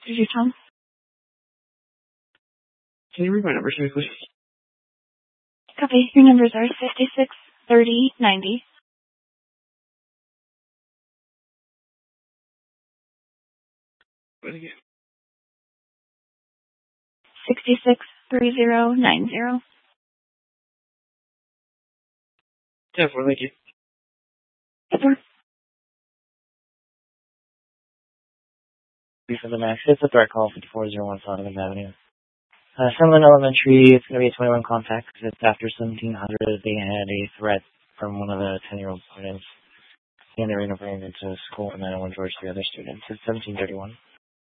Did you, Tom? Can you read my numbers to me, please? Copy. Your numbers are 56, 30, 90. What again? 66, 30, 90. Yeah, well, thank you. For the max, it's a threat call 5401 Sonneman Avenue. Sunland Elementary, it's going to be a 21 contact because it's after 1700. They had a threat from one of the 10-year-old students. And they were going to bring it into school, and then I want George the other students. It's 1731.